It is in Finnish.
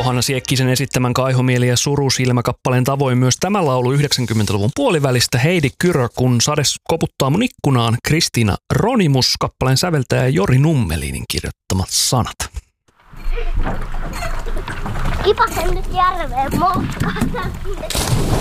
Johanna Siekkisen esittämän Kaihomieli ja Surusilmä-kappaleen tavoin myös tämä laulu 90-luvun puolivälistä Heidi Kyrö, kun sade koputtaa mun ikkunaan, Kristiina Ronimus, kappaleen säveltäjä Jori Nummelinin kirjoittamat sanat. Kipasen nyt järveen moskasta.